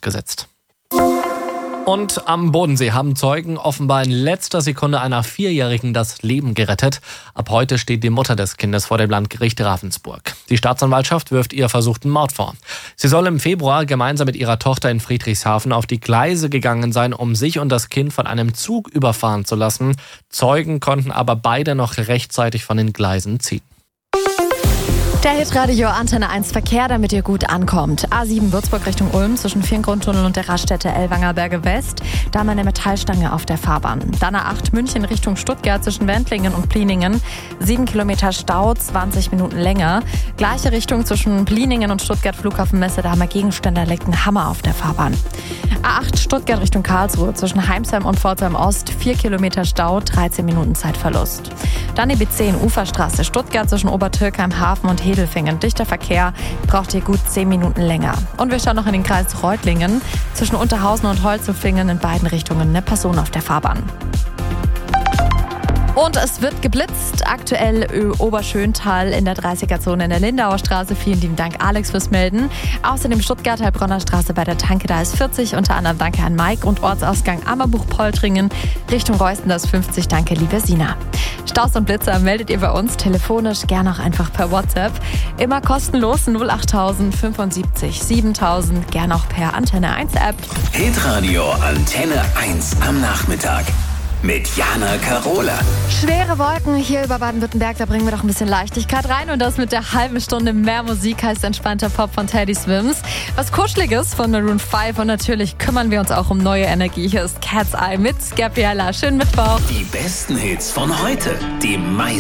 ausgesetzt. Und am Bodensee haben Zeugen offenbar in letzter Sekunde einer 4-Jährigen das Leben gerettet. Ab heute steht die Mutter des Kindes vor dem Landgericht Ravensburg. Die Staatsanwaltschaft wirft ihr versuchten Mord vor. Sie soll im Februar gemeinsam mit ihrer Tochter in Friedrichshafen auf die Gleise gegangen sein, um sich und das Kind von einem Zug überfahren zu lassen. Zeugen konnten aber beide noch rechtzeitig von den Gleisen ziehen. Der Hitradio Antenne 1 Verkehr, damit ihr gut ankommt. A7 Würzburg Richtung Ulm zwischen Vierengrundtunnel und der Raststätte Ellwanger Berge West. Da mal eine Metallstange auf der Fahrbahn. Dann A8 München Richtung Stuttgart zwischen Wendlingen und Pliningen. 7 Kilometer Stau, 20 Minuten länger. Gleiche Richtung zwischen Pliningen und Stuttgart Flughafenmesse. Da haben wir Gegenstände, da liegt ein Hammer auf der Fahrbahn. A8 Stuttgart Richtung Karlsruhe zwischen Heimsheim und Pforzheim Ost. 4 Kilometer Stau, 13 Minuten Zeitverlust. Dann die B10 Uferstraße Stuttgart zwischen Obertürkheim Hafen und Hedelfingen. Dichter Verkehr, braucht ihr gut 10 Minuten länger. Und wir schauen noch in den Kreis Reutlingen. Zwischen Unterhausen und Holzufingen in beiden Richtungen eine Person auf der Fahrbahn. Und es wird geblitzt, aktuell Oberschöntal in der 30er-Zone in der Lindauer Straße. Vielen lieben Dank, Alex, fürs Melden. Außerdem Stuttgart, Heilbronner Straße bei der Tanke, da ist 40. Unter anderem danke an Mike und Ortsausgang Ammerbuch-Poltringen. Richtung Reusten, da ist 50. Danke, liebe Sina. Staus und Blitzer meldet ihr bei uns telefonisch, gerne auch einfach per WhatsApp. Immer kostenlos 08000 75 7000, gerne auch per Antenne 1 App. Hitradio Antenne 1 am Nachmittag. Mit Jana Karola. Schwere Wolken hier über Baden-Württemberg, da bringen wir doch ein bisschen Leichtigkeit rein. Und das mit der halben Stunde mehr Musik heißt entspannter Pop von Teddy Swims. Was Kuscheliges von Maroon 5 und natürlich kümmern wir uns auch um neue Energie. Hier ist Cat's Eye mit Gabriella. Schönen Mittwoch. Die besten Hits von heute. Die meisten